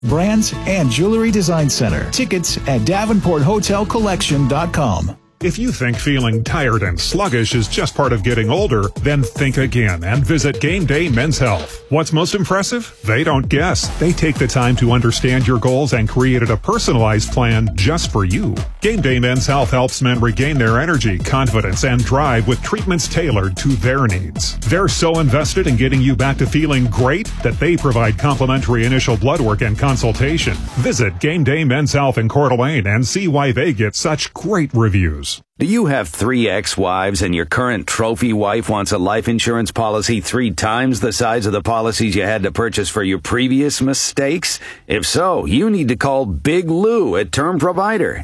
Brands and Jewelry Design Center. Tickets at DavenportHotelCollection.com. If you think feeling tired and sluggish is just part of getting older, then think again and visit Game Day Men's Health. What's most impressive? They don't guess. They take the time to understand your goals and created a personalized plan just for you. Game Day Men's Health helps men regain their energy, confidence, and drive with treatments tailored to their needs. They're so invested in getting you back to feeling great that they provide complimentary initial blood work and consultation. Visit Game Day Men's Health in Coeur d'Alene and see why they get such great reviews. Do you have 3 ex-wives and your current trophy wife wants a life insurance policy 3 times the size of the policies you had to purchase for your previous mistakes? If so, you need to call Big Lou at Term Provider,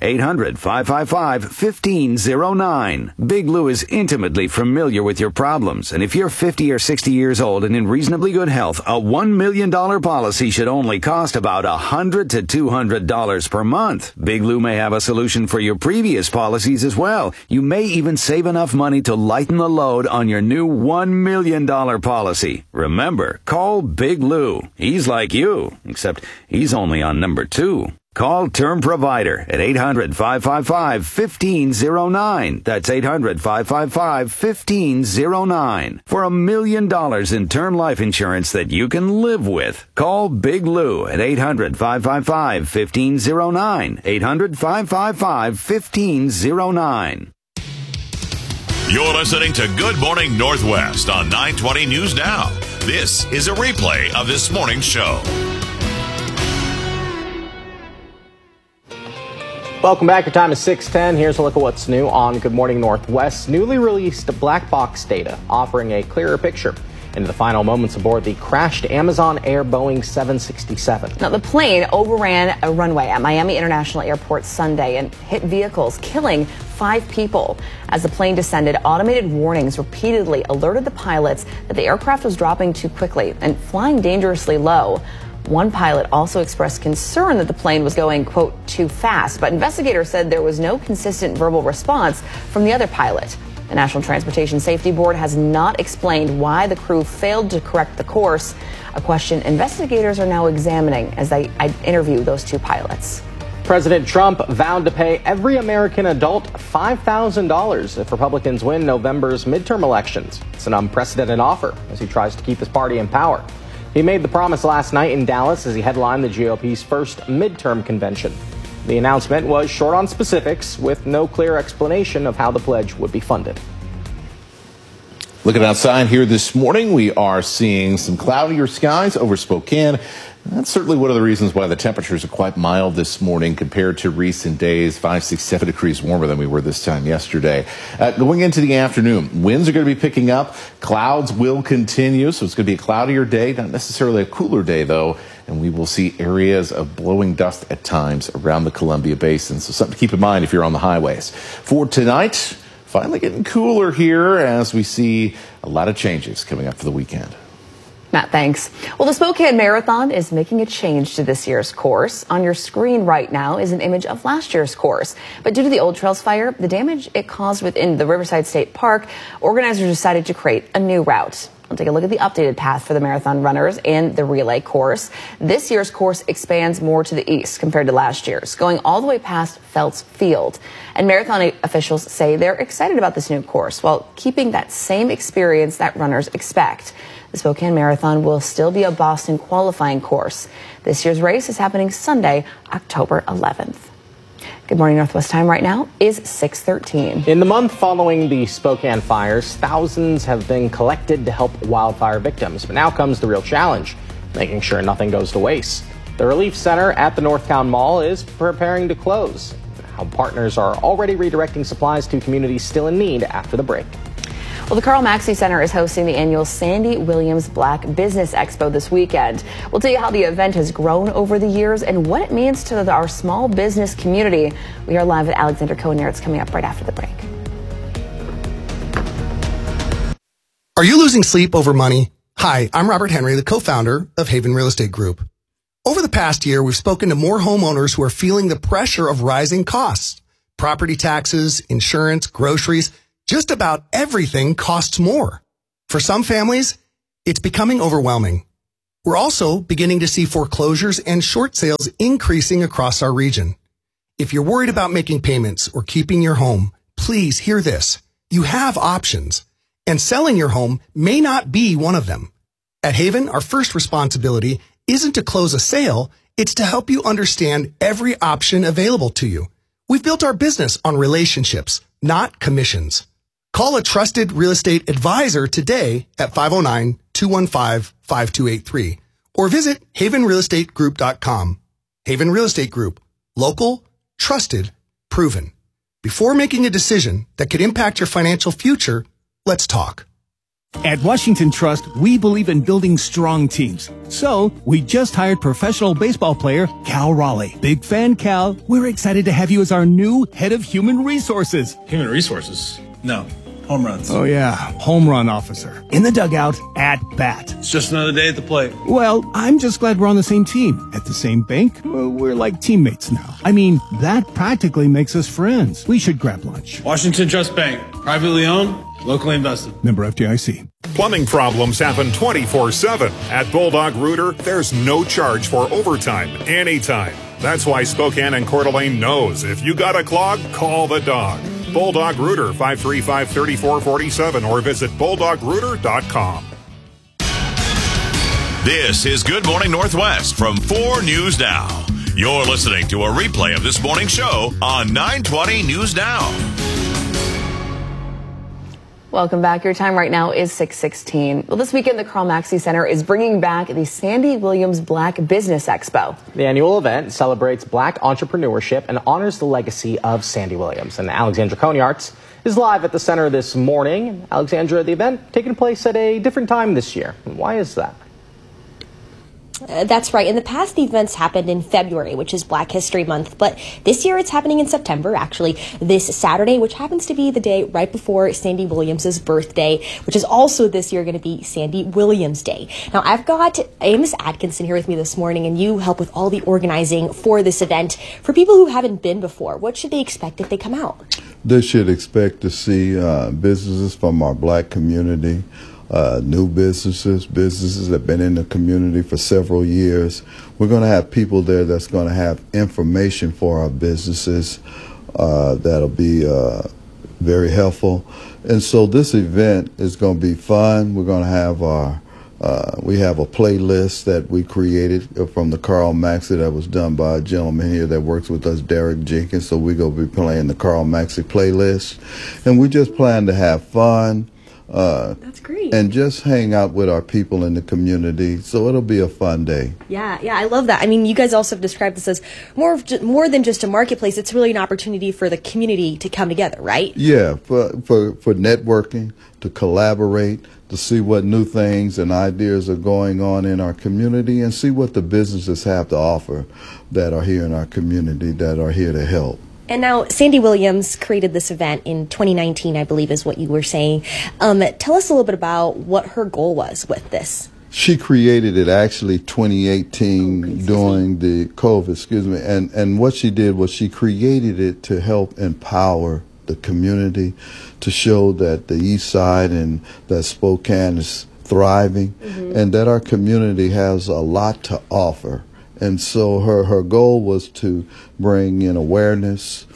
800-555-1509. Big Lou is intimately familiar with your problems, and if you're 50 or 60 years old and in reasonably good health, a $1 million policy should only cost about $100 to $200 per month. Big Lou may have a solution for your previous policies as well. You may even save enough money to lighten the load on your new $1 million policy. Remember, call Big Lou. He's like you, except he's only on number 2. Call Term Provider at 800-555-1509. That's 800-555-1509. For $1 million in term life insurance that you can live with. Call Big Lou at 800-555-1509. 800-555-1509. You're listening to Good Morning Northwest on 920 News Now. This is a replay of this morning's show. Welcome back. Your time is 6:10. Here's a look at what's new on Good Morning Northwest. Newly released black box data offering a clearer picture into the final moments aboard the crashed Amazon Air Boeing 767. Now, the plane overran a runway at Miami International Airport Sunday and hit vehicles, killing 5 people. As the plane descended, automated warnings repeatedly alerted the pilots that the aircraft was dropping too quickly and flying dangerously low. One pilot also expressed concern that the plane was going, quote, too fast, but investigators said there was no consistent verbal response from the other pilot. The National Transportation Safety Board has not explained why the crew failed to correct the course, a question investigators are now examining as they interview those 2 pilots. President Trump vowed to pay every American adult $5,000 if Republicans win November's midterm elections. It's an unprecedented offer as he tries to keep his party in power. He made the promise last night in Dallas as he headlined the GOP's first midterm convention. The announcement was short on specifics, with no clear explanation of how the pledge would be funded. Looking outside here this morning, we are seeing some cloudier skies over Spokane. That's certainly one of the reasons why the temperatures are quite mild this morning compared to recent days, 5, 6, 7 degrees warmer than we were this time yesterday. Going into the afternoon, winds are going to be picking up. Clouds will continue, so it's going to be a cloudier day, not necessarily a cooler day, though. And we will see areas of blowing dust at times around the Columbia Basin. So something to keep in mind if you're on the highways. For tonight, finally getting cooler here as we see a lot of changes coming up for the weekend. Matt, thanks. Well, the Spokane Marathon is making a change to this year's course. On your screen right now is an image of last year's course. But due to the Old Trails fire, the damage it caused within the Riverside State Park, organizers decided to create a new route. We'll take a look at the updated path for the marathon runners and the relay course. This year's course expands more to the east compared to last year's, going all the way past Feltz Field. And marathon officials say they're excited about this new course while keeping that same experience that runners expect. The Spokane Marathon will still be a Boston qualifying course. This year's race is happening Sunday, October 11th. Good Morning Northwest time right now is 6:13. In the month following the Spokane fires, thousands have been collected to help wildfire victims. But now comes the real challenge, making sure nothing goes to waste. The Relief Center at the Northtown Mall is preparing to close. How partners are already redirecting supplies to communities still in need after the break. Well, the Carl Maxey Center is hosting the annual Sandy Williams Black Business Expo this weekend. We'll tell you how the event has grown over the years and what it means to our small business community. We are live at Alexander Cohen. It's coming up right after the break. Are you losing sleep over money? Hi, I'm Robert Henry, the co-founder of Haven Real Estate Group. Over the past year, we've spoken to more homeowners who are feeling the pressure of rising costs. Property taxes, insurance, groceries, just about everything costs more. For some families, it's becoming overwhelming. We're also beginning to see foreclosures and short sales increasing across our region. If you're worried about making payments or keeping your home, please hear this. You have options, and selling your home may not be one of them. At Haven, our first responsibility isn't to close a sale, it's to help you understand every option available to you. We've built our business on relationships, not commissions. Call a trusted real estate advisor today at 509-215-5283 or visit havenrealestategroup.com. Haven Real Estate Group. Local, trusted, proven. Before making a decision that could impact your financial future, let's talk. At Washington Trust, we believe in building strong teams. So, we just hired professional baseball player Cal Raleigh. Big fan, Cal. We're excited to have you as our new head of human resources. Human resources? No. Home runs. Oh, yeah. Home run officer. In the dugout, at bat. It's just another day at the plate. Well, I'm just glad we're on the same team. At the same bank, we're like teammates now. I mean, that practically makes us friends. We should grab lunch. Washington Trust Bank. Privately owned, locally invested. Member FDIC. Plumbing problems happen 24/7. At Bulldog Rooter, there's no charge for overtime anytime. That's why Spokane and Coeur d'Alene knows if you got a clog, call the dog. Bulldog Rooter, 535-3447, or visit bulldogrooter.com. This is Good Morning Northwest from 4 News Now. You're listening to a replay of this morning's show on 920 News Now. Welcome back. Your time right now is 6:16. Well, this weekend, the Carl Maxey Center is bringing back the Sandy Williams Black Business Expo. The annual event celebrates Black entrepreneurship and honors the legacy of Sandy Williams. And Alexandra Konyarts is live at the center this morning. Alexandra, the event taking place at a different time this year. Why is that? That's right. In the past, the events happened in February, which is Black History Month. But this year, it's happening in September, actually, this Saturday, which happens to be the day right before Sandy Williams' birthday, which is also this year going to be Sandy Williams Day. Now, I've got Amos Atkinson here with me this morning, and you help with all the organizing for this event. For people who haven't been before, what should they expect if they come out? They should expect to see businesses from our Black community, new businesses that have been in the community for several years. We're going to have people there that's going to have information for our businesses that'll be very helpful. And so this event is going to be fun. We're going to have we have a playlist that we created from the Carl Maxey that was done by a gentleman here that works with us, Derek Jenkins. So we're going to be playing the Carl Maxey playlist. And we just plan to have fun. That's great. And just hang out with our people in the community. So it'll be a fun day. Yeah, I love that. I mean, you guys also have described this as more than just a marketplace. It's really an opportunity for the community to come together, right? Yeah, for networking, to collaborate, to see what new things and ideas are going on in our community, and see what the businesses have to offer that are here in our community, that are here to help. And now, Sandy Williams created this event in 2019, I believe is what you were saying. Tell us a little bit about what her goal was with this. She created it actually 2018 during the COVID, and what she did was she created it to help empower the community, to show that the East Side and that Spokane is thriving, and that our community has a lot to offer. And so her goal was to bring in awareness,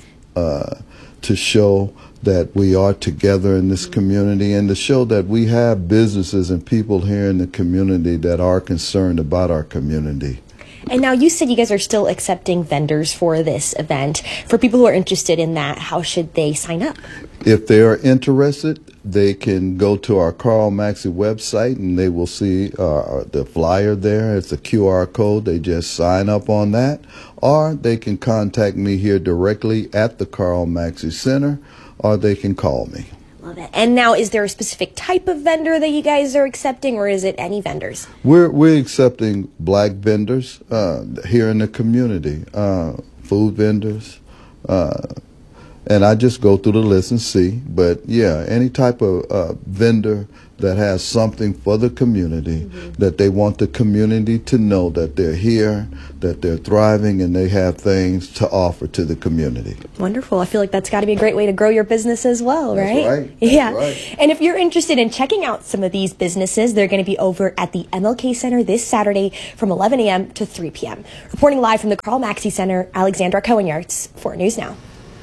to show that we are together in this community, and to show that we have businesses and people here in the community that are concerned about our community. And now you said you guys are still accepting vendors for this event. For people who are interested in that, how should they sign up? If they are interested, they can go to our Carl Maxey website and they will see the flyer there. It's a QR code. They just sign up on that. Or they can contact me here directly at the Carl Maxey Center, or they can call me. Love it. And now, is there a specific type of vendor that you guys are accepting, or is it any vendors? We're accepting Black vendors here in the community, food vendors, And I just go through the list and see. But, yeah, any type of vendor that has something for the community, that they want the community to know that they're here, that they're thriving, and they have things to offer to the community. Wonderful. I feel like that's got to be a great way to grow your business as well, right? That's right. Yeah. That's right. And if you're interested in checking out some of these businesses, they're going to be over at the MLK Center this Saturday from 11 a.m. to 3 p.m. Reporting live from the Carl Maxey Center, Alexandra Cohen-Yarts, 4 News Now.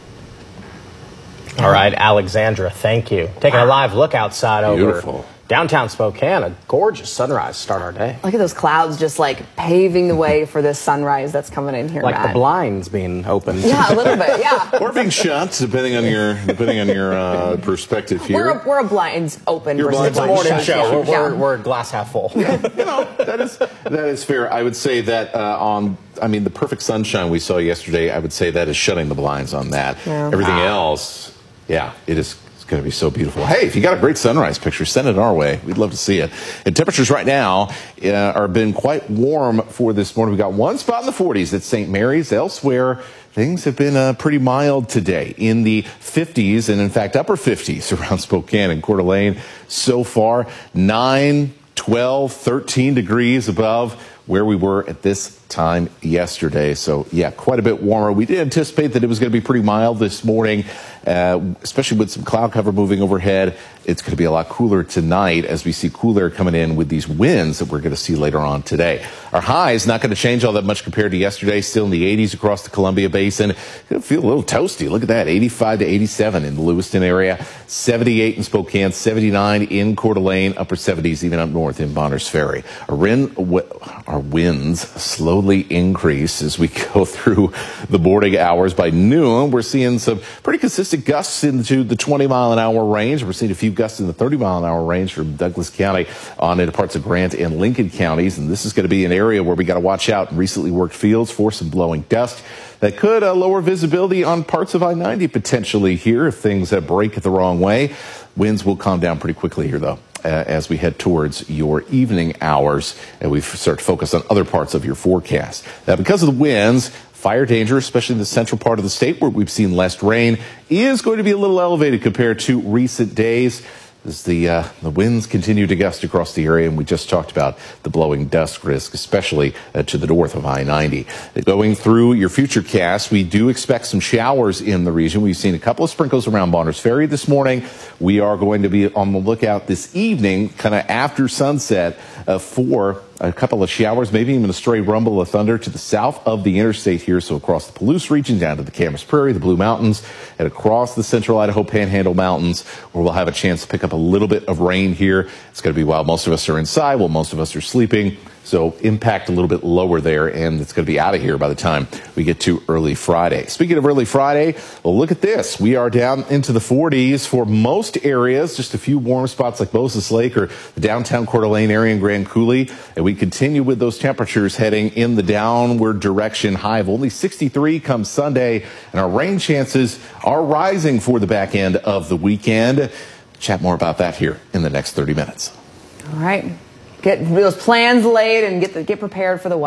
All right, Alexandra, thank you. Taking a live look outside over downtown Spokane, a gorgeous sunrise to start our day. Look at those clouds just like paving the way for this sunrise that's coming in here, like Matt. the blinds being opened. Yeah, a little bit, yeah. Or being shut, depending on your perspective here. We're a blinds open. Your versus blinds blinds open. shut. Show. We're glass half full. That is fair. I would say that the perfect sunshine we saw yesterday, I would say that is shutting the blinds on that. Yeah. Everything else, yeah, it's going to be so beautiful. Hey, if you got a great sunrise picture, send it our way. We'd love to see it. And temperatures right now are been quite warm for this morning. We got one spot in the 40s at St. Mary's. Elsewhere, things have been pretty mild today, in the 50s, and in fact upper 50s around Spokane and Coeur d'Alene. So far, 9, 12, 13 degrees above where we were at this time yesterday. So, yeah, quite a bit warmer. We did anticipate that it was going to be pretty mild this morning, especially with some cloud cover moving overhead. It's going to be a lot cooler tonight as we see cool air coming in with these winds that we're going to see later on today. Our high is not going to change all that much compared to yesterday. Still in the 80s across the Columbia Basin. It'll feel a little toasty. Look at that, 85 to 87 in the Lewiston area, 78 in Spokane, 79 in Coeur d'Alene, upper 70s even up north in Bonners Ferry. Our winds slowly increase as we go through the morning hours. By noon, we're seeing some pretty consistent gusts into the 20-mile-an-hour range. We're seeing a few gusts in the 30-mile-an-hour range from Douglas County on into parts of Grant and Lincoln counties. And this is going to be an area where we got to watch out in recently worked fields for some blowing dust that could lower visibility on parts of I-90 potentially here if things break the wrong way. Winds will calm down pretty quickly here, though, as we head towards your evening hours and we start to focus on other parts of your forecast. Now, because of the winds, fire danger, especially in the central part of the state where we've seen less rain, is going to be a little elevated compared to recent days as the winds continue to gust across the area, and we just talked about the blowing dust risk, especially to the north of I-90. Going through your future cast, we do expect some showers in the region. We've seen a couple of sprinkles around Bonners Ferry this morning. We are going to be on the lookout this evening, kind of after sunset, for a couple of showers, maybe even a stray rumble of thunder to the south of the interstate here. So across the Palouse region, down to the Camas Prairie, the Blue Mountains, and across the central Idaho Panhandle Mountains, where we'll have a chance to pick up a little bit of rain here. It's going to be while most of us are inside, while most of us are sleeping. So impact a little bit lower there, and it's going to be out of here by the time we get to early Friday. Speaking of early Friday, well, look at this. We are down into the 40s for most areas, just a few warm spots like Moses Lake or the downtown Coeur d'Alene area and Grand Coulee. And we continue with those temperatures heading in the downward direction. High of only 63 come Sunday, and our rain chances are rising for the back end of the weekend. Chat more about that here in the next 30 minutes. All right. Get those plans laid and get prepared for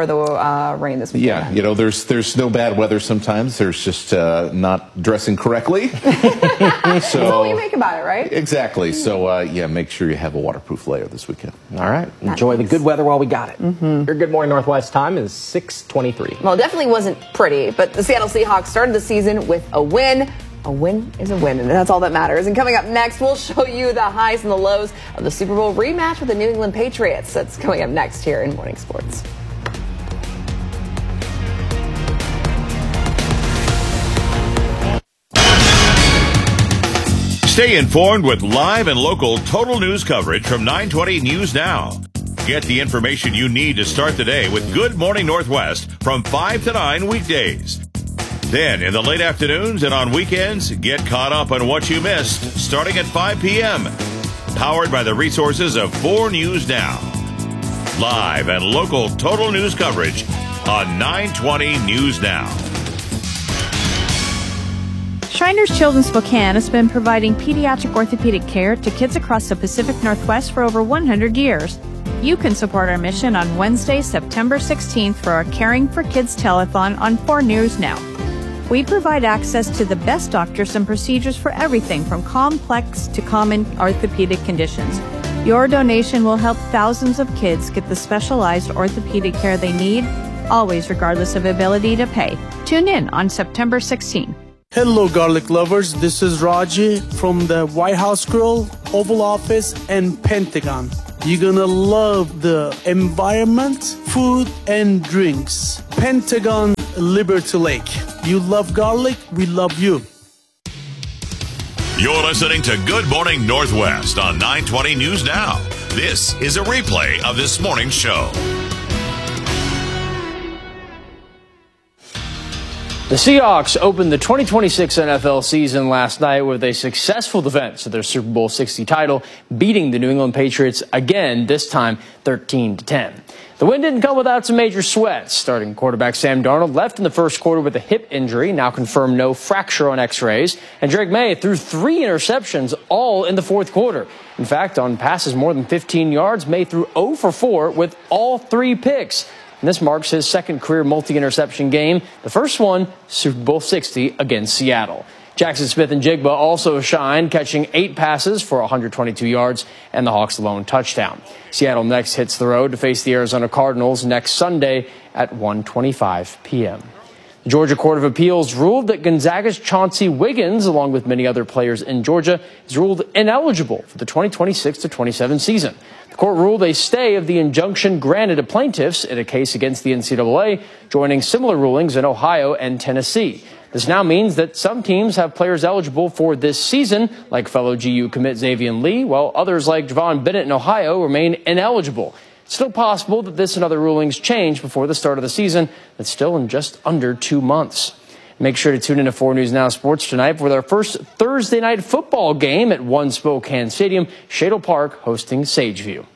the rain this weekend. Yeah, there's no bad weather sometimes. There's just not dressing correctly. So that's what you make about it, right? Exactly. So make sure you have a waterproof layer this weekend. All right. Enjoy the good weather while we got it. Your Good Morning Northwest time is 6:23. Well, it definitely wasn't pretty, but the Seattle Seahawks started the season with a win. A win is a win, and that's all that matters. And coming up next, we'll show you the highs and the lows of the Super Bowl rematch with the New England Patriots. That's coming up next here in Morning Sports. Stay informed with live and local total news coverage from 920 News Now. Get the information you need to start the day with Good Morning Northwest from 5 to 9 weekdays. Then, in the late afternoons and on weekends, get caught up on what you missed starting at 5 p.m. Powered by the resources of 4 News Now. Live and local total news coverage on 920 News Now. Shriners Children's Spokane has been providing pediatric orthopedic care to kids across the Pacific Northwest for over 100 years. You can support our mission on Wednesday, September 16th for our Caring for Kids telethon on 4 News Now. We provide access to the best doctors and procedures for everything from complex to common orthopedic conditions. Your donation will help thousands of kids get the specialized orthopedic care they need, always regardless of ability to pay. Tune in on September 16. Hello, garlic lovers. This is Raji from the White House Grill, Oval Office, and Pentagon. You're gonna love the environment, food, and drinks. Pentagon Liberty Lake. You love garlic, we love you. You're listening to Good Morning Northwest on 920 News Now. This is a replay of this morning's show. The Seahawks opened the 2026 NFL season last night with a successful defense to their Super Bowl 60 title, beating the New England Patriots again, this time 13-10. The win didn't come without some major sweats. Starting quarterback Sam Darnold left in the first quarter with a hip injury, now confirmed no fracture on x-rays. And Drake May threw 3 interceptions, all in the fourth quarter. In fact, on passes more than 15 yards, May threw 0 for 4 with all 3 picks. And this marks his second career multi-interception game, the first one, Super Bowl 60 against Seattle. Jackson Smith-Njigba also shined, catching 8 passes for 122 yards and the Hawks' lone touchdown. Seattle next hits the road to face the Arizona Cardinals next Sunday at 1:25 p.m. The Georgia Court of Appeals ruled that Gonzaga's Chauncey Wiggins, along with many other players in Georgia, is ruled ineligible for the 2026-27 season. The court ruled a stay of the injunction granted to plaintiffs in a case against the NCAA, joining similar rulings in Ohio and Tennessee. This now means that some teams have players eligible for this season, like fellow GU commit Xavier Lee, while others like Javon Bennett in Ohio remain ineligible. It's still possible that this and other rulings change before the start of the season. That's still in just under 2 months. Make sure to tune in to 4 News Now Sports tonight with our first Thursday night football game at One Spokane Stadium, Shadle Park hosting Sageview.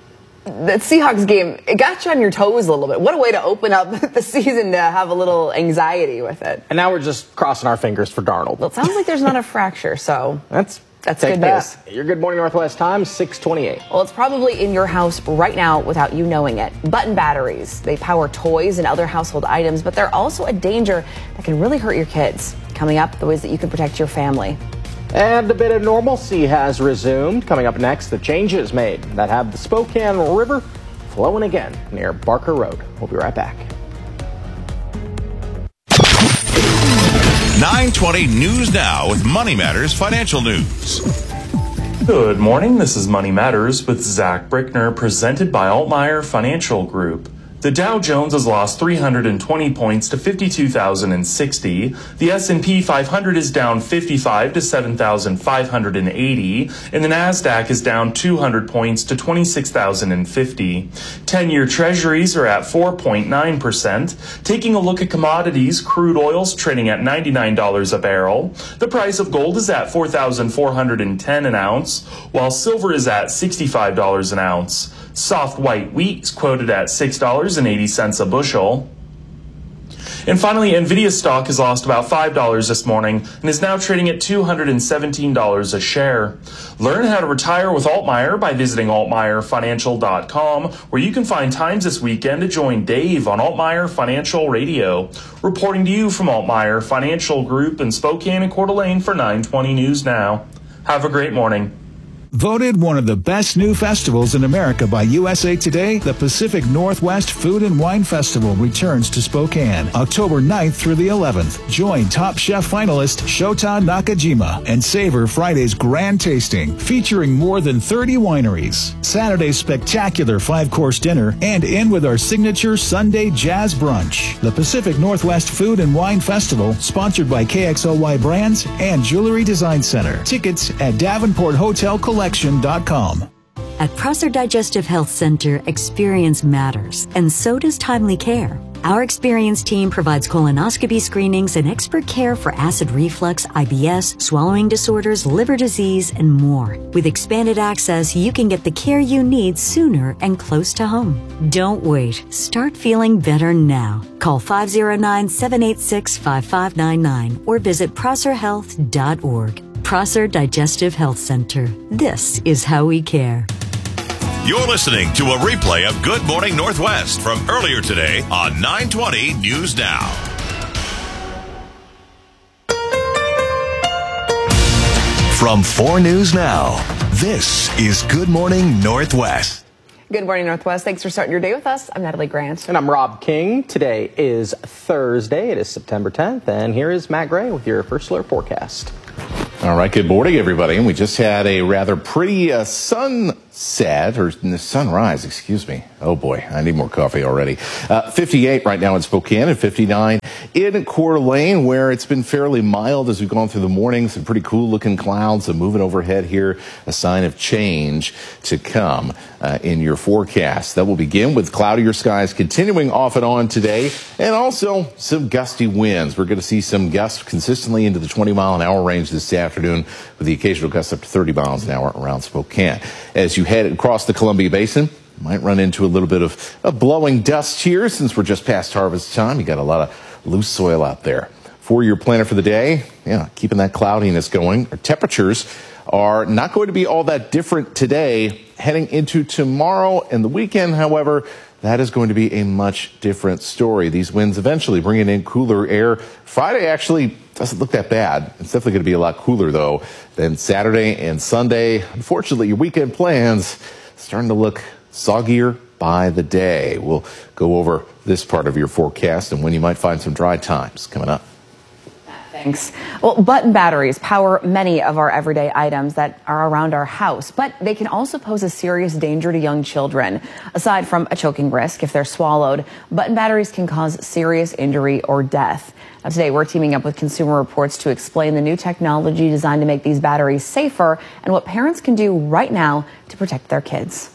That Seahawks game, it got you on your toes a little bit. What a way to open up the season to have a little anxiety with it. And now we're just crossing our fingers for Darnold. Well, it sounds like there's not a fracture, so that's good news. Your Good Morning Northwest time, 6:28. Well, it's probably in your house right now without you knowing it. Button batteries, they power toys and other household items, but they're also a danger that can really hurt your kids. Coming up, the ways that you can protect your family. And a bit of normalcy has resumed. Coming up next, the changes made that have the Spokane River flowing again near Barker Road. We'll be right back. 920 News Now with Money Matters Financial News. Good morning. This is Money Matters with Zach Brickner, presented by Altmeyer Financial Group. The Dow Jones has lost 320 points to 52,060. The S&P 500 is down 55 to 7,580. And the NASDAQ is down 200 points to 26,050. 10-year treasuries are at 4.9%. Taking a look at commodities, crude oil's trading at $99 a barrel. The price of gold is at $4,410 an ounce, while silver is at $65 an ounce. Soft white wheat is quoted at $6.80 a bushel. And finally, Nvidia stock has lost about $5 this morning and is now trading at $217 a share. Learn how to retire with Altmeyer by visiting altmeyerfinancial.com, where you can find times this weekend to join Dave on Altmeyer Financial Radio. Reporting to you from Altmeyer Financial Group in Spokane and Coeur d'Alene for 920 News Now. Have a great morning. Voted one of the best new festivals in America by USA Today, the Pacific Northwest Food and Wine Festival returns to Spokane October 9th through the 11th. Join Top Chef finalist Shota Nakajima and savor Friday's grand tasting featuring more than 30 wineries, Saturday's spectacular 5-course dinner, and end with our signature Sunday jazz brunch. The Pacific Northwest Food and Wine Festival, sponsored by KXLY Brands and Jewelry Design Center. Tickets at Davenport Hotel Collection.com. At Prosser Digestive Health Center, experience matters, and so does timely care. Our experienced team provides colonoscopy screenings and expert care for acid reflux, IBS, swallowing disorders, liver disease, and more. With expanded access, you can get the care you need sooner and close to home. Don't wait. Start feeling better now. Call 509-786-5599 or visit prosserhealth.org. Prosser Digestive Health Center. This is how we care. You're listening to a replay of Good Morning Northwest from earlier today on 920 News Now. From 4 News Now, this is Good Morning Northwest. Good morning, Northwest. Thanks for starting your day with us. I'm Natalie Grant. And I'm Rob King. Today is Thursday. It is September 10th. And here is Matt Gray with your First Alert forecast. All right, good morning, everybody. And we just had a rather pretty sunrise, excuse me. Oh, boy, I need more coffee already. 58 right now in Spokane and 59 in Coeur d'Alene, where it's been fairly mild as we've gone through the morning. Some pretty cool-looking clouds moving overhead here, a sign of change to come in your forecast. That will begin with cloudier skies continuing off and on today, and also some gusty winds. We're going to see some gusts consistently into the 20-mile-an-hour range this afternoon, with the occasional gusts up to 30 miles an hour around Spokane. As you head across the Columbia Basin, might run into a little bit of blowing dust here since we're just past harvest time. You got a lot of loose soil out there. For your planner for the day, keeping that cloudiness going. Our temperatures are not going to be all that different today. Heading into tomorrow and the weekend, however, that is going to be a much different story. These winds eventually bringing in cooler air. Friday actually doesn't look that bad. It's definitely going to be a lot cooler, though, than Saturday and Sunday. Unfortunately, your weekend plans starting to look soggier by the day. We'll go over this part of your forecast and when you might find some dry times coming up. Thanks. Well, button batteries power many of our everyday items that are around our house, but they can also pose a serious danger to young children. Aside from a choking risk if they're swallowed, button batteries can cause serious injury or death. Now, today, we're teaming up with Consumer Reports to explain the new technology designed to make these batteries safer and what parents can do right now to protect their kids.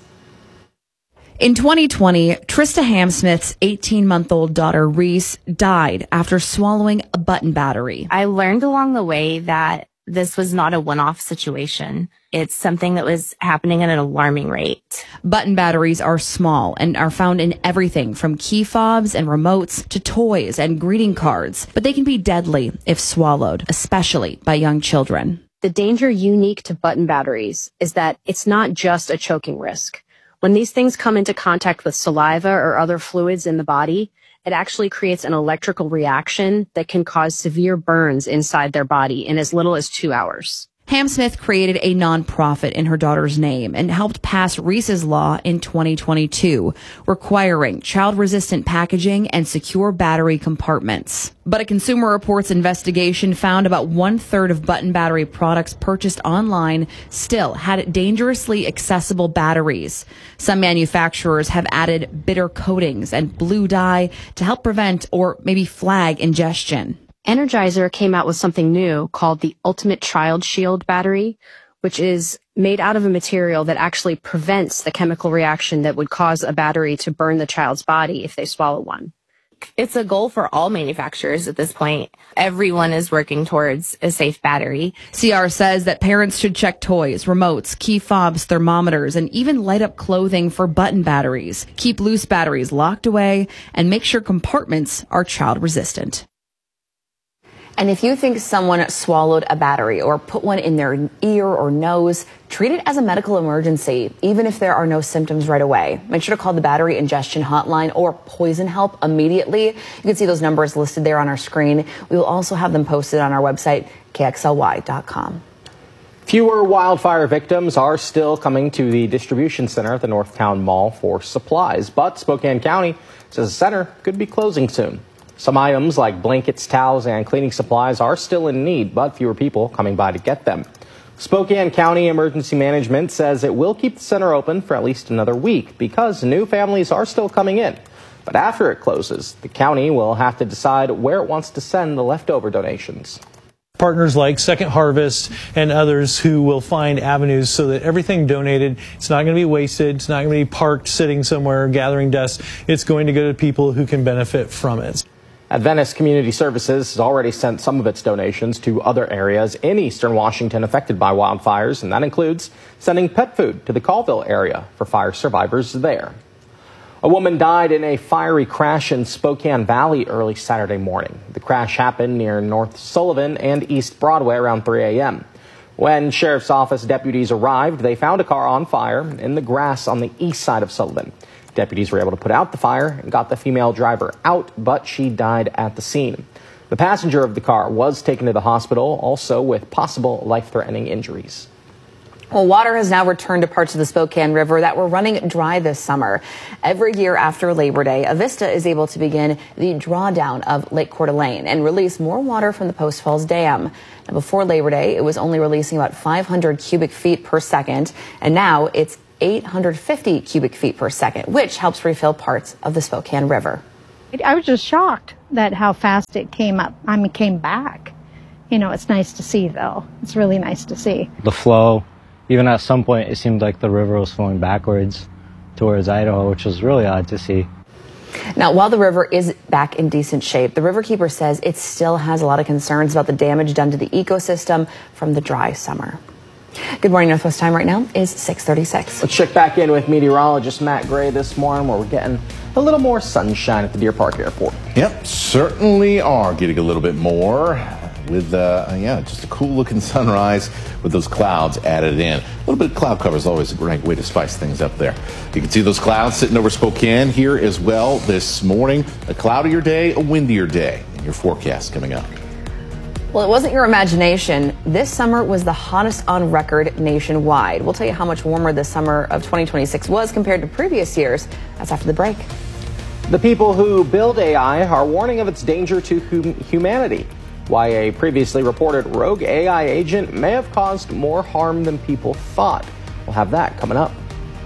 In 2020, Trista Hamsmith's 18-month-old daughter, Reese, died after swallowing a button battery. I learned along the way that this was not a one-off situation. It's something that was happening at an alarming rate. Button batteries are small and are found in everything from key fobs and remotes to toys and greeting cards, but they can be deadly if swallowed, especially by young children. The danger unique to button batteries is that it's not just a choking risk. When these things come into contact with saliva or other fluids in the body, it actually creates an electrical reaction that can cause severe burns inside their body in as little as 2 hours. Hamsmith created a nonprofit in her daughter's name and helped pass Reese's Law in 2022, requiring child-resistant packaging and secure battery compartments. But a Consumer Reports investigation found about 1/3 of button battery products purchased online still had dangerously accessible batteries. Some manufacturers have added bitter coatings and blue dye to help prevent or maybe flag ingestion. Energizer came out with something new called the Ultimate Child Shield battery, which is made out of a material that actually prevents the chemical reaction that would cause a battery to burn the child's body if they swallow one. It's a goal for all manufacturers at this point. Everyone is working towards a safe battery. CR says that parents should check toys, remotes, key fobs, thermometers, and even light up clothing for button batteries. Keep loose batteries locked away and make sure compartments are child resistant. And if you think someone swallowed a battery or put one in their ear or nose, treat it as a medical emergency, even if there are no symptoms right away. Make sure to call the Battery Ingestion Hotline or Poison Help immediately. You can see those numbers listed there on our screen. We will also have them posted on our website, KXLY.com. Fewer wildfire victims are still coming to the distribution center at the Northtown Mall for supplies, but Spokane County says the center could be closing soon. Some items like blankets, towels, and cleaning supplies are still in need, but fewer people coming by to get them. Spokane County Emergency Management says it will keep the center open for at least another week because new families are still coming in. But after it closes, the county will have to decide where it wants to send the leftover donations. Partners like Second Harvest and others who will find avenues so that everything donated, it's not going to be wasted, it's not going to be parked sitting somewhere gathering dust, it's going to go to people who can benefit from it. Adventist Community Services has already sent some of its donations to other areas in eastern Washington affected by wildfires, and that includes sending pet food to the Colville area for fire survivors there. A woman died in a fiery crash in Spokane Valley early Saturday morning. The crash happened near North Sullivan and East Broadway around 3 a.m. When Sheriff's Office deputies arrived, they found a car on fire in the grass on the east side of Sullivan. Deputies were able to put out the fire and got the female driver out, but she died at the scene. The passenger of the car was taken to the hospital, also with possible life-threatening injuries. Well, water has now returned to parts of the Spokane River that were running dry this summer. Every year after Labor Day, Avista is able to begin the drawdown of Lake Coeur d'Alene and release more water from the Post Falls Dam. Now, before Labor Day, it was only releasing about 500 cubic feet per second, and now it's 850 cubic feet per second, which helps refill parts of the Spokane River. I was just shocked that how fast it came back. You know, it's nice to see, though. It's really nice to see. The flow. Even at some point, it seemed like the river was flowing backwards towards Idaho, which was really odd to see. Now, while the river is back in decent shape, the riverkeeper says it still has a lot of concerns about the damage done to the ecosystem from the dry summer. Good morning, Northwest time right now is 6:36. Let's check back in with meteorologist Matt Gray this morning, where we're getting a little more sunshine at the Deer Park Airport. Yep, certainly are getting a little bit more with, just a cool looking sunrise with those clouds added in. A little bit of cloud cover is always a great way to spice things up there. You can see those clouds sitting over Spokane here as well this morning. A cloudier day, a windier day in your forecast coming up. Well, it wasn't your imagination. This summer was the hottest on record nationwide. We'll tell you how much warmer this summer of 2026 was compared to previous years. That's after the break. The people who build AI are warning of its danger to humanity. Why a previously reported rogue AI agent may have caused more harm than people thought. We'll have that coming up.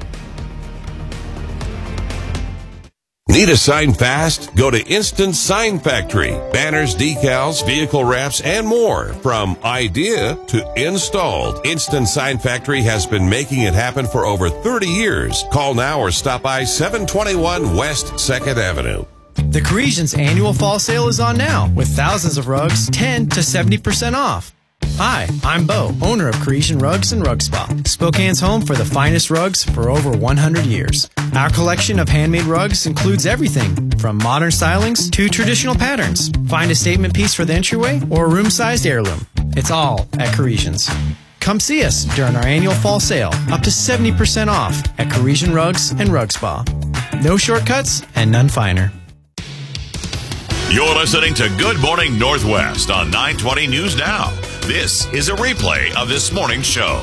Need a sign fast? Go to Instant Sign Factory. Banners, decals, vehicle wraps, and more. From idea to installed, Instant Sign Factory has been making it happen for over 30 years. Call now or stop by 721 West 2nd Avenue. The Parisians annual fall sale is on now, with thousands of rugs 10 to 70% off. Hi, I'm Bo, owner of Parisian Rugs and Rug Spa, Spokane's home for the finest rugs for over 100 years. Our collection of handmade rugs includes everything from modern stylings to traditional patterns. Find a statement piece for the entryway or a room-sized heirloom. It's all at Parisians. Come see us during our annual fall sale, up to 70% off at Parisian Rugs and Rug Spa. No shortcuts and none finer. You're listening to Good Morning Northwest on 920 News Now. This is a replay of this morning's show.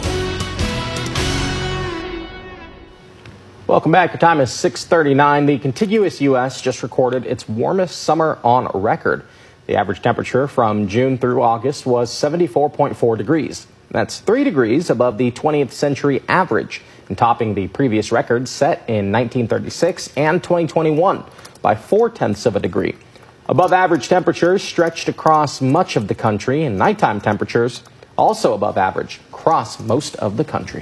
Welcome back. Your time is 6:39. The contiguous U.S. just recorded its warmest summer on record. The average temperature from June through August was 74.4 degrees. That's 3 degrees above the 20th century average and topping the previous records set in 1936 and 2021 by 0.4 of a degree. Above average temperatures stretched across much of the country, and nighttime temperatures also above average across most of the country.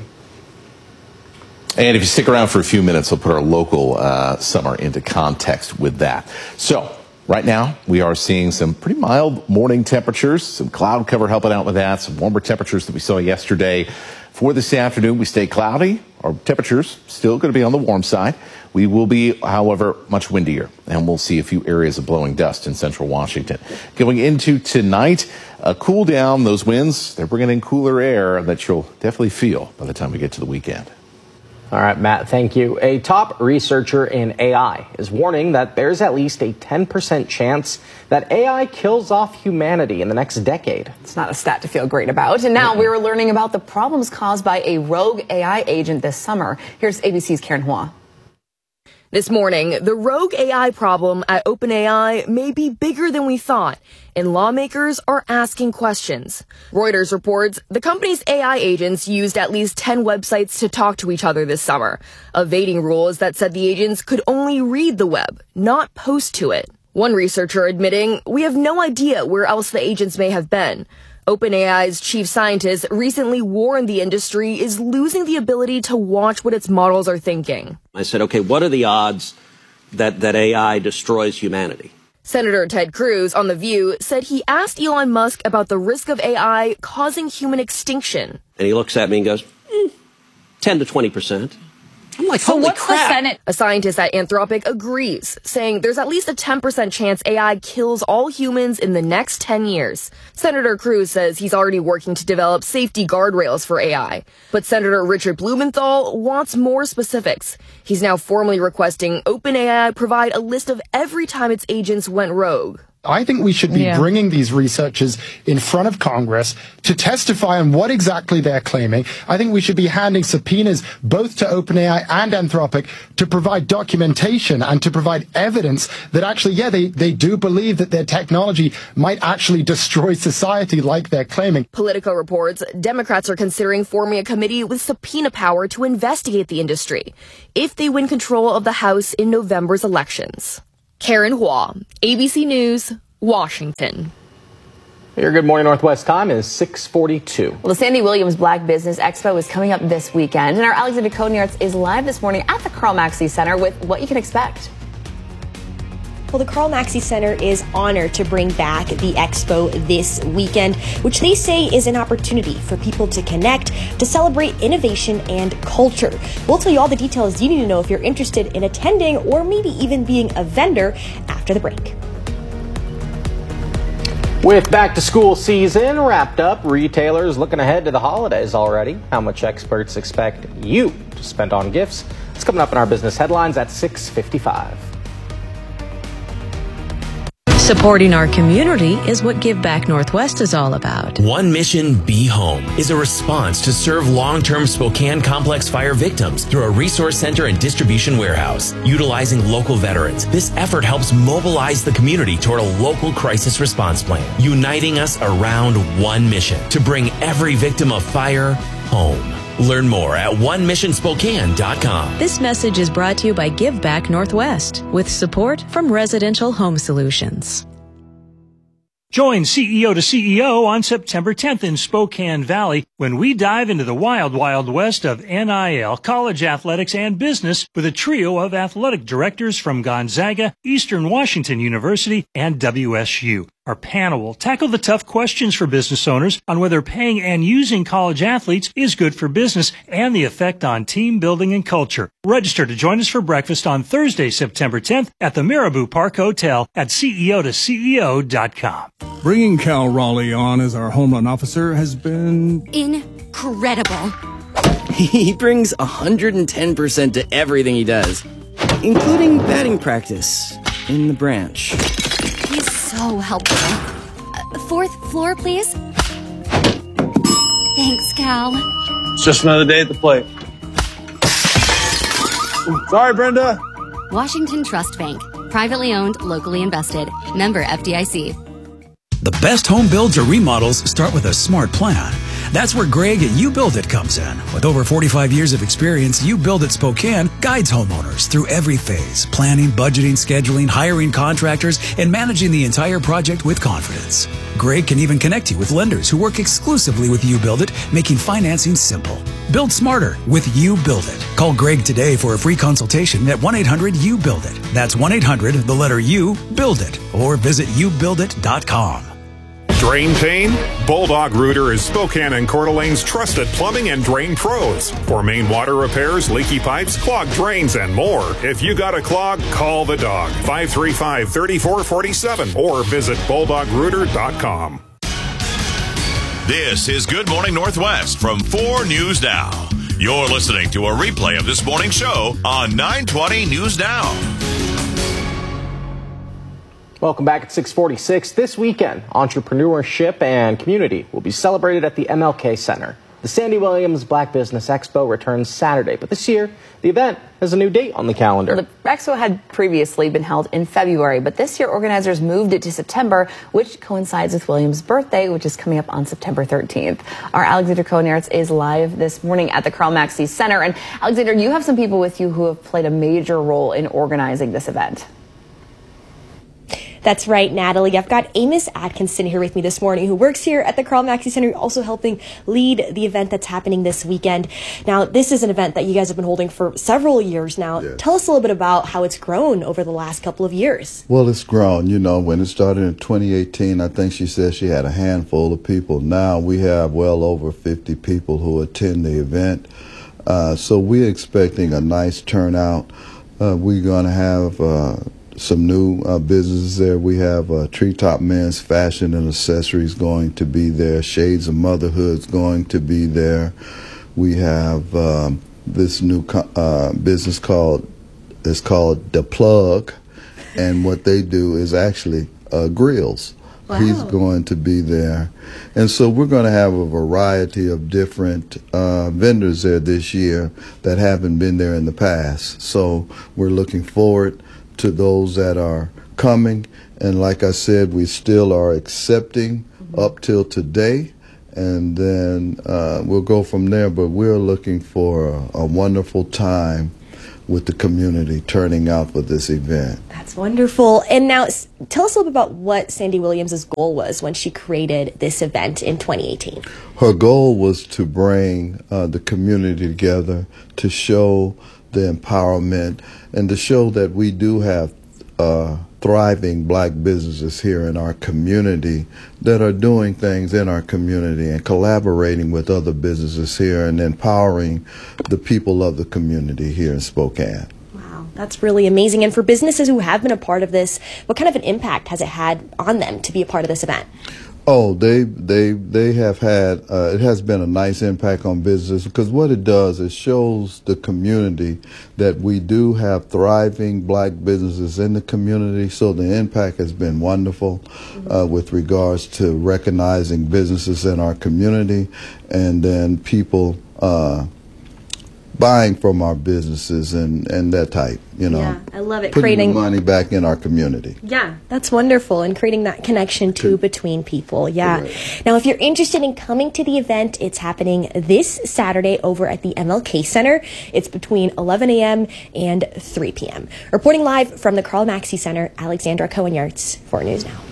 And if you stick around for a few minutes, we'll put our local summer into context with that. So right now, we are seeing some pretty mild morning temperatures, some cloud cover helping out with that, some warmer temperatures that we saw yesterday. For this afternoon, we stay cloudy. Our temperatures still going to be on the warm side. We will be, however, much windier, and we'll see a few areas of blowing dust in central Washington. Going into tonight, a cool down. Those winds, they're bringing in cooler air that you'll definitely feel by the time we get to the weekend. All right, Matt, thank you. A top researcher in AI is warning that there's at least a 10% chance that AI kills off humanity in the next decade. It's not a stat to feel great about. And now we're learning about the problems caused by a rogue AI agent this summer. Here's ABC's Karen Hua. This morning, the rogue AI problem at OpenAI may be bigger than we thought, and lawmakers are asking questions. Reuters reports the company's AI agents used at least 10 websites to talk to each other this summer, evading rules that said the agents could only read the web, not post to it. One researcher admitting, "We have no idea where else the agents may have been." OpenAI's chief scientist recently warned the industry is losing the ability to watch what its models are thinking. I said, okay, what are the odds that AI destroys humanity? Senator Ted Cruz on The View said he asked Elon Musk about the risk of AI causing human extinction. And he looks at me and goes, 10 to 20%. I'm like, holy crap. A scientist at Anthropic agrees, saying there's at least a 10% chance AI kills all humans in the next 10 years. Senator Cruz says he's already working to develop safety guardrails for AI. But Senator Richard Blumenthal wants more specifics. He's now formally requesting OpenAI provide a list of every time its agents went rogue. I think we should be bringing these researchers in front of Congress to testify on what exactly they're claiming. I think we should be handing subpoenas both to OpenAI and Anthropic to provide documentation and to provide evidence that actually, they do believe that their technology might actually destroy society like they're claiming. Politico reports Democrats are considering forming a committee with subpoena power to investigate the industry if they win control of the House in November's elections. Karen Hua, ABC News, Washington. Your Good Morning Northwest time is 6:42. Well, the Sandy Williams Black Business Expo is coming up this weekend, and our Alexander Konyartz is live this morning at the Carl Maxey Center with what you can expect. Well, the Carl Maxey Center is honored to bring back the expo this weekend, which they say is an opportunity for people to connect, to celebrate innovation and culture. We'll tell you all the details you need to know if you're interested in attending or maybe even being a vendor after the break. With back to school season wrapped up, retailers looking ahead to the holidays already. How much experts expect you to spend on gifts? It's coming up in our business headlines at 6:55. Supporting our community is what Give Back Northwest is all about. One Mission Be Home is a response to serve long-term Spokane complex fire victims through a resource center and distribution warehouse. Utilizing local veterans, this effort helps mobilize the community toward a local crisis response plan, uniting us around one mission to bring every victim of fire home. Learn more at onemissionspokane.com. This message is brought to you by Give Back Northwest with support from Residential Home Solutions. Join CEO to CEO on September 10th in Spokane Valley when we dive into the wild, wild west of NIL, college athletics, and business with a trio of athletic directors from Gonzaga, Eastern Washington University, and WSU. Our panel will tackle the tough questions for business owners on whether paying and using college athletes is good for business and the effect on team building and culture. Register to join us for breakfast on Thursday, September 10th at the Marabou Park Hotel at CEO2CEO.com. Bringing Cal Raleigh on as our home run officer has been incredible. He brings 110% to everything he does, including batting practice in the branch. He's so helpful. 4th floor, please. Thanks, Cal. It's just another day at the plate. Sorry, Brenda. Washington Trust Bank. Privately owned, locally invested. Member FDIC. The best home builds or remodels start with a smart plan. That's where Greg at You Build It comes in. With over 45 years of experience, You Build It Spokane guides homeowners through every phase: planning, budgeting, scheduling, hiring contractors, and managing the entire project with confidence. Greg can even connect you with lenders who work exclusively with You Build It, making financing simple. Build smarter with You Build It. Call Greg today for a free consultation at 1-800-YOU-BUILD-IT. That's 1-800, the letter U, build it, or visit youbuildit.com. Drain pain? Bulldog Rooter is Spokane and Coeur d'Alene's trusted plumbing and drain pros. For main water repairs, leaky pipes, clogged drains, and more. If you got a clog, call the dog. 535-3447 or visit bulldogrooter.com. This is Good Morning Northwest from 4 News Now. You're listening to a replay of this morning's show on 920 News Now. Welcome back at 6:46. This weekend, entrepreneurship and community will be celebrated at the MLK Center. The Sandy Williams Black Business Expo returns Saturday, but this year, the event has a new date on the calendar. The expo had previously been held in February, but this year organizers moved it to September, which coincides with Williams' birthday, which is coming up on September 13th. Our Alexander Konyartz is live this morning at the Carl Maxey Center. And Alexander, you have some people with you who have played a major role in organizing this event. That's right, Natalie. I've got Amos Atkinson here with me this morning, who works here at the Carl Maxey Center, also helping lead the event that's happening this weekend. Now, this is an event that you guys have been holding for several years now. Yes. Tell us a little bit about how it's grown over the last couple of years. Well, it's grown. You know, when it started in 2018, I think she said she had a handful of people. Now we have well over 50 people who attend the event. So we're expecting a nice turnout. We're going to have some new businesses there. We have Treetop Men's Fashion and Accessories going to be there. Shades of Motherhood's going to be there. We have this new business called The Plug, and what they do is actually grills. Wow. He's going to be there. And so we're going to have a variety of different vendors there this year that haven't been there in the past. So we're looking forward to those that are coming. And like I said, we still are accepting up till today. And then we'll go from there. But we're looking for a wonderful time with the community turning out for this event. That's wonderful. And now tell us a little bit about what Sandy Williams' goal was when she created this event in 2018. Her goal was to bring the community together, to show the empowerment, and to show that we do have thriving black businesses here in our community that are doing things in our community and collaborating with other businesses here and empowering the people of the community here in Spokane. Wow, that's really amazing. And for businesses who have been a part of this, what kind of an impact has it had on them to be a part of this event? Oh, they have had, it has been a nice impact on business, because what it does, it shows the community that we do have thriving black businesses in the community. So the impact has been wonderful with regards to recognizing businesses in our community, and then people buying from our businesses and that type, you know. Yeah, I love it. Putting Creating the money back in our community. Yeah, that's wonderful, and creating that connection too between people. Yeah. Correct. Now, if you're interested in coming to the event, it's happening this Saturday over at the MLK Center. It's between 11 a.m. and 3 p.m. Reporting live from the Carl Maxey Center, Alexandra Cohen-Yartz for News Now.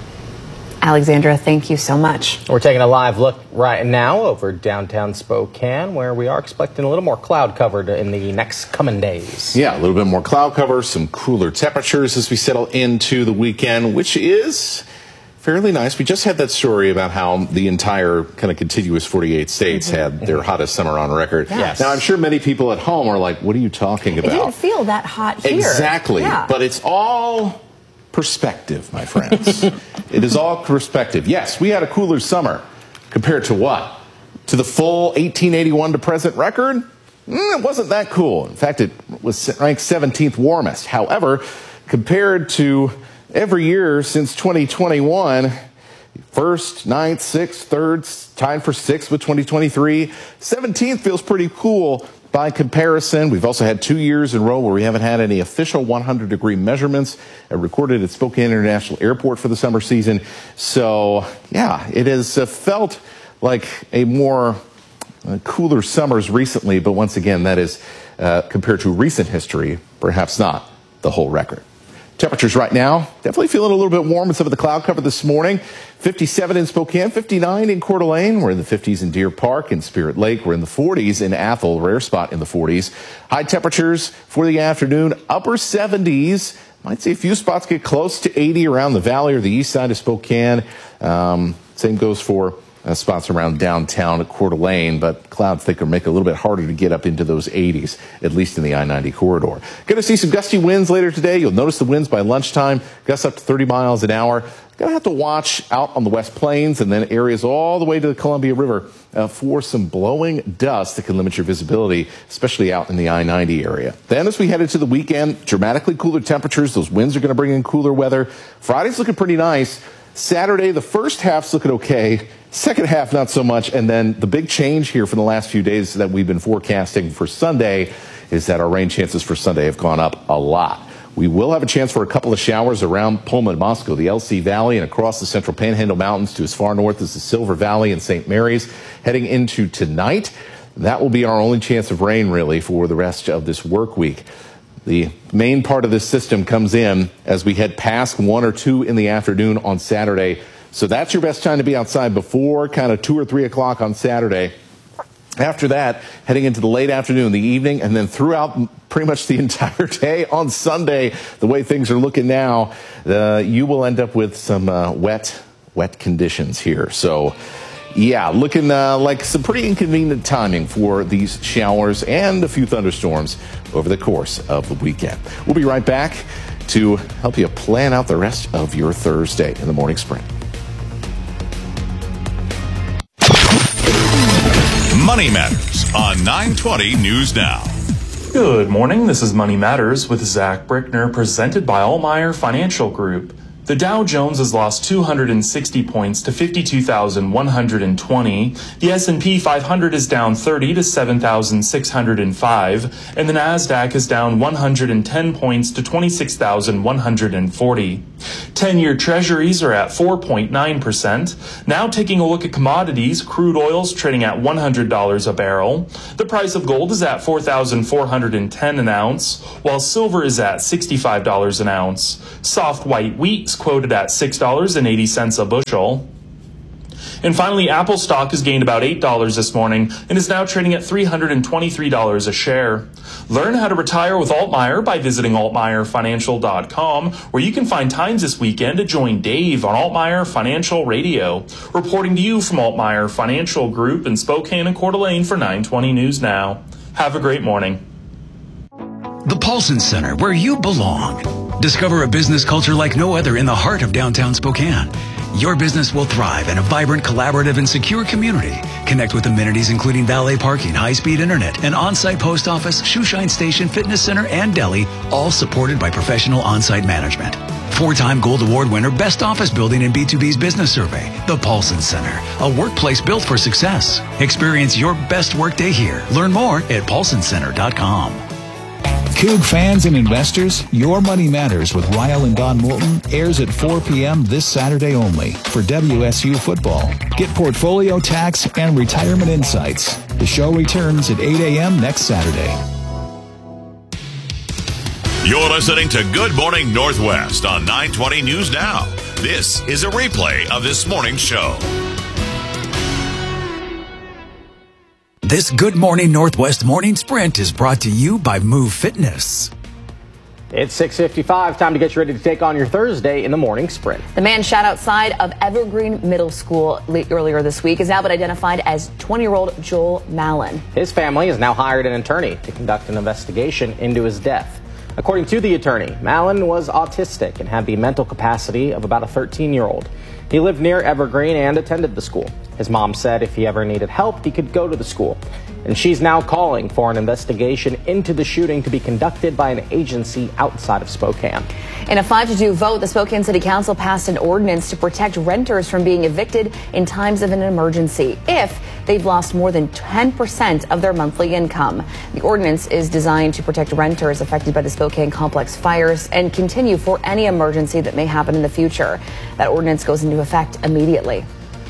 Alexandra, thank you so much. We're taking a live look right now over downtown Spokane, where we are expecting a little more cloud cover in the next coming days. Yeah, a little bit more cloud cover, some cooler temperatures as we settle into the weekend, which is fairly nice. We just had that story about how the entire kind of contiguous 48 states had their hottest summer on record. Yes. Now, I'm sure many people at home are like, what are you talking about? It didn't feel that hot here. Exactly. Yeah. But it's all perspective, my friends. It is all perspective. Yes, we had a cooler summer. Compared to what? To the full 1881 to present record? It wasn't that cool. In fact, it was ranked 17th warmest. However, compared to every year since 2021, first, 9th, 6th, 3rd, tied for 6th with 2023, 17th feels pretty cool. By comparison, we've also had 2 years in a row where we haven't had any official 100-degree measurements recorded at Spokane International Airport for the summer season. So, yeah, it has felt like a more cooler summers recently, but once again, that is compared to recent history, perhaps not the whole record. Temperatures right now, definitely feeling a little bit warm with some of the cloud cover this morning. 57 in Spokane, 59 in Coeur d'Alene. We're in the 50s in Deer Park and Spirit Lake. We're in the 40s in Athol, rare spot in the 40s. High temperatures for the afternoon, upper 70s. Might see a few spots get close to 80 around the valley or the east side of Spokane. Same goes for spots around downtown Coeur d'Alene, but clouds think will make it a little bit harder to get up into those 80s, at least in the I-90 corridor. Going to see some gusty winds later today. You'll notice the winds by lunchtime, gusts up to 30 miles an hour. Going to have to watch out on the West Plains and then areas all the way to the Columbia River for some blowing dust that can limit your visibility, especially out in the I-90 area. Then as we head into the weekend, dramatically cooler temperatures. Those winds are going to bring in cooler weather. Friday's looking pretty nice. Saturday, the first half's looking okay. Second half, not so much. And then the big change here for the last few days that we've been forecasting for Sunday is that our rain chances for Sunday have gone up a lot. We will have a chance for a couple of showers around Pullman, Moscow, the LC Valley, and across the Central Panhandle Mountains to as far north as the Silver Valley and St. Mary's. Heading into tonight, that will be our only chance of rain, really, for the rest of this work week. The main part of this system comes in as we head past 1 or 2 in the afternoon on Saturday. So that's your best time to be outside before kind of 2 or 3 o'clock on Saturday. After that, heading into the late afternoon, the evening, and then throughout pretty much the entire day on Sunday, the way things are looking now, you will end up with some wet conditions here. So, yeah, looking like some pretty inconvenient timing for these showers and a few thunderstorms over the course of the weekend. We'll be right back to help you plan out the rest of your Thursday in the Morning Sprint. Money Matters on 920 News Now. Good morning. This is Money Matters with Zach Brickner, presented by Allmeyer Financial Group. The Dow Jones has lost 260 points to 52,120. The S&P 500 is down 30 to 7,605, and the Nasdaq is down 110 points to 26,140. 10-year treasuries are at 4.9%. Now taking a look at commodities, crude oil's trading at $100 a barrel. The price of gold is at $4,410 an ounce, while silver is at $65 an ounce. Soft white wheat quoted at $6.80 a bushel. And finally, Apple stock has gained about $8 this morning and is now trading at $323 a share. Learn how to retire with Altmaier by visiting altmaierfinancial.com, where you can find times this weekend to join Dave on Altmaier Financial Radio. Reporting to you from Altmaier Financial Group in Spokane and Coeur d'Alene for 920 News Now. Have a great morning. The Paulson Center, where you belong. Discover a business culture like no other in the heart of downtown Spokane. Your business will thrive in a vibrant, collaborative, and secure community. Connect with amenities including valet parking, high-speed internet, an on-site post office, shoeshine station, fitness center, and deli, all supported by professional on-site management. 4-time Gold Award winner, Best Office Building in B2B's Business Survey. The Paulson Center, a workplace built for success. Experience your best workday here. Learn more at paulsoncenter.com. Coug fans and investors, Your Money Matters with Ryle and Don Moulton airs at 4 p.m. this Saturday only for WSU football. Get portfolio, tax, and retirement insights. The show returns at 8 a.m. next Saturday. You're listening to Good Morning Northwest on 920 News Now. This is a replay of this morning's show. This Good Morning Northwest Morning Sprint is brought to you by Move Fitness. It's 6:55. Time to get you ready to take on your Thursday in the morning sprint. The man shot outside of Evergreen Middle School earlier this week has now been identified as 20-year-old Joel Mallon. His family has now hired an attorney to conduct an investigation into his death. According to the attorney, Mallon was autistic and had the mental capacity of about a 13-year-old. He lived near Evergreen and attended the school. His mom said if he ever needed help, he could go to the school. And she's now calling for an investigation into the shooting to be conducted by an agency outside of Spokane. In a 5-2 vote, the Spokane City Council passed an ordinance to protect renters from being evicted in times of an emergency if they've lost more than 10% of their monthly income. The ordinance is designed to protect renters affected by the Spokane complex fires and continue for any emergency that may happen in the future. That ordinance goes into effect immediately.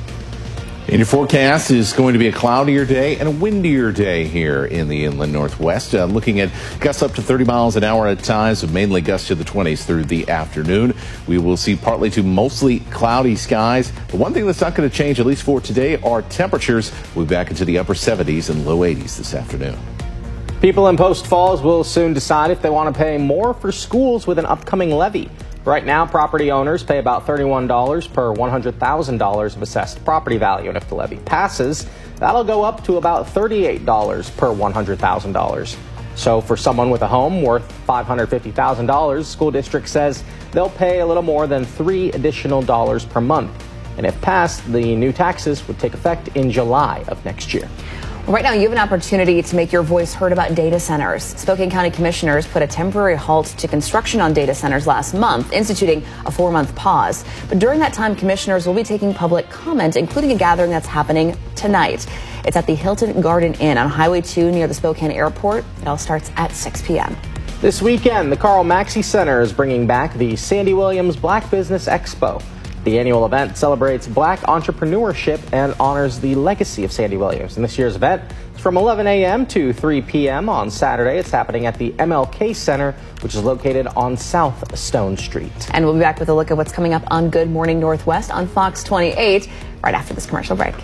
In your forecast is going to be a cloudier day and a windier day here in the inland northwest. Looking at gusts up to 30 miles an hour at times, but mainly gusts to the 20s through the afternoon. We will see partly to mostly cloudy skies. The one thing that's not going to change, at least for today, are temperatures. We'll be back into the upper 70s and low 80s this afternoon. People in Post Falls will soon decide if they want to pay more for schools with an upcoming levy. Right now, property owners pay about $31 per $100,000 of assessed property value, and if the levy passes, that'll go up to about $38 per $100,000. So for someone with a home worth $550,000, the school district says they'll pay a little more than $3 additional per month. And if passed, the new taxes would take effect in July of next year. Right now, you have an opportunity to make your voice heard about data centers. Spokane County commissioners put a temporary halt to construction on data centers last month, instituting a 4-month pause. But during that time, commissioners will be taking public comment, including a gathering that's happening tonight. It's at the Hilton Garden Inn on Highway 2 near the Spokane Airport. It all starts at 6 p.m. This weekend, the Carl Maxey Center is bringing back the Sandy Williams Black Business Expo. The annual event celebrates black entrepreneurship and honors the legacy of Sandy Williams. And this year's event is from 11 a.m. to 3 p.m. on Saturday. It's happening at the MLK Center, which is located on South Stone Street. And we'll be back with a look at what's coming up on Good Morning Northwest on Fox 28 right after this commercial break.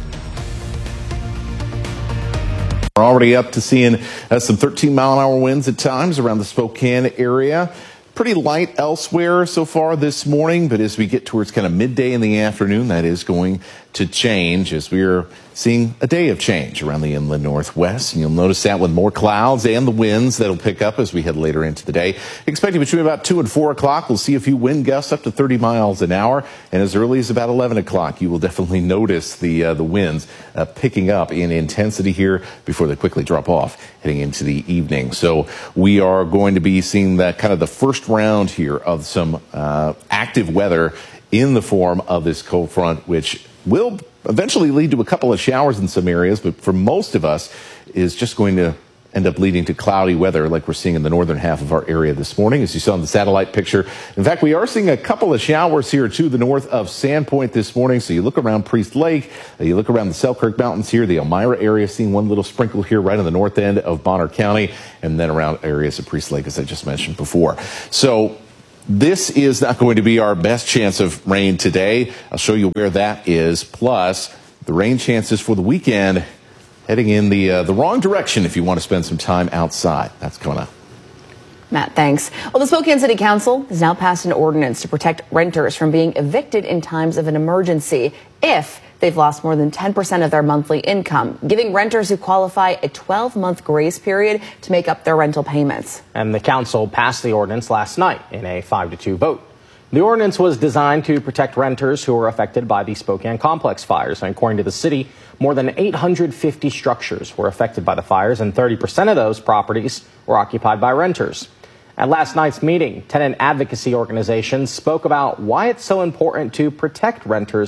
We're already up to seeing some 13-mile-an-hour winds at times around the Spokane area. Pretty light elsewhere so far this morning, but as we get towards kind of midday in the afternoon, that is going to change as we're seeing a day of change around the inland northwest. And you'll notice that with more clouds and the winds that'll pick up as we head later into the day. Expecting between about 2 and 4 o'clock, we'll see a few wind gusts up to 30 miles an hour. And as early as about 11 o'clock, you will definitely notice the winds picking up in intensity here before they quickly drop off heading into the evening. So we are going to be seeing that kind of the first round here of some active weather in the form of this cold front, which will eventually lead to a couple of showers in some areas, but for most of us is just going to end up leading to cloudy weather like we're seeing in the northern half of our area this morning, as you saw in the satellite picture. In fact, we are seeing a couple of showers here to the north of Sandpoint this morning. So you look around Priest Lake, you look around the Selkirk Mountains here, the Elmira area, seeing one little sprinkle here right on the north end of Bonner County, and then around areas of Priest Lake, as I just mentioned before. So this is not going to be our best chance of rain today. I'll show you where that is. Plus, the rain chances for the weekend heading in the wrong direction if you want to spend some time outside. That's coming up. Matt, thanks. Well, the Spokane City Council has now passed an ordinance to protect renters from being evicted in times of an emergency if they've lost more than 10% of their monthly income, giving renters who qualify a 12-month grace period to make up their rental payments. And the council passed the ordinance last night in a 5-2 vote. The ordinance was designed to protect renters who were affected by the Spokane complex fires. And according to the city, more than 850 structures were affected by the fires, and 30% of those properties were occupied by renters. At last night's meeting, tenant advocacy organizations spoke about why it's so important to protect renters